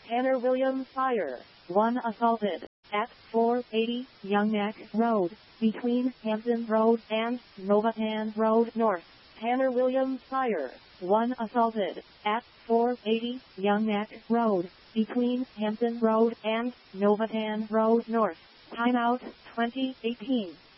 Tanner Williams Fire. 1 assaulted. At 480 Young Neck Road, between Hampton Road and Novatan Road North. Tanner Williams Fire. 1 assaulted. At 480 Young Neck Road, between Hampton Road and Novatan Road North. Timeout 2018.